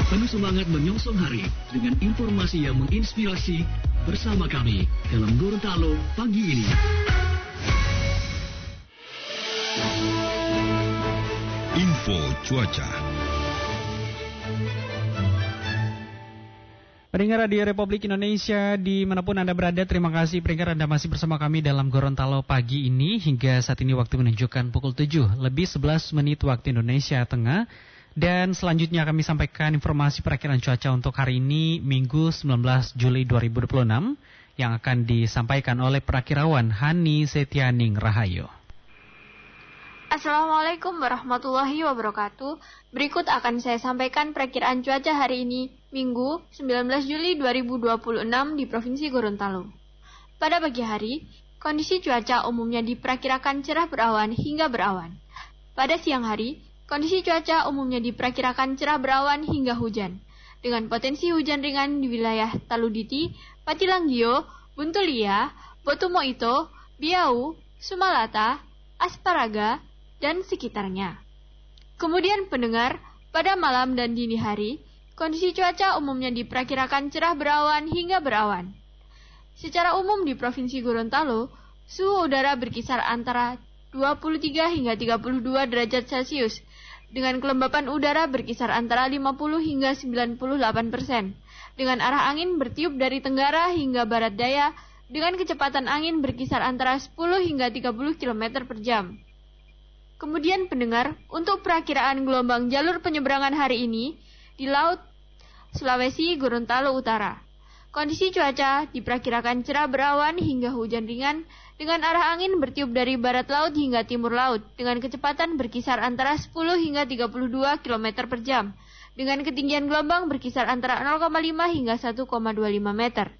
Penuh semangat menyongsong hari dengan informasi yang menginspirasi bersama kami dalam Gorontalo pagi ini. Info cuaca. Pendengar Radio Republik Indonesia dimanapun Anda berada, terima kasih pendengar Anda masih bersama kami dalam Gorontalo pagi ini. Hingga saat ini waktu menunjukkan pukul 7 lebih 11 menit waktu Indonesia Tengah. Dan selanjutnya kami sampaikan informasi perakiran cuaca untuk hari ini Minggu 19 Juli 2026 yang akan disampaikan oleh perakirawan Hani Setianing Rahayu. Assalamualaikum warahmatullahi wabarakatuh. Berikut akan saya sampaikan perakiraan cuaca hari ini, Minggu 19 Juli 2026 di Provinsi Gorontalo. Pada pagi hari, kondisi cuaca umumnya diperkirakan cerah berawan hingga berawan. Pada siang hari, kondisi cuaca umumnya diperkirakan cerah berawan hingga hujan, dengan potensi hujan ringan di wilayah Taluditi, Patilanggio, Buntulia, Botumoito, Biau, Sumalata, Asparaga, dan sekitarnya. Kemudian pendengar, pada malam dan dini hari, kondisi cuaca umumnya diperkirakan cerah berawan hingga berawan. Secara umum di Provinsi Gorontalo, suhu udara berkisar antara 23 hingga 32 derajat Celcius, dengan kelembapan udara berkisar antara 50 hingga 98%, dengan arah angin bertiup dari tenggara hingga barat daya, dengan kecepatan angin berkisar antara 10 hingga 30 km per jam. Kemudian pendengar, untuk perakiraan gelombang jalur penyeberangan hari ini di Laut Sulawesi Gorontalo Utara. Kondisi cuaca diperkirakan cerah berawan hingga hujan ringan dengan arah angin bertiup dari barat laut hingga timur laut dengan kecepatan berkisar antara 10 hingga 32 km per jam dengan ketinggian gelombang berkisar antara 0,5 hingga 1,25 meter.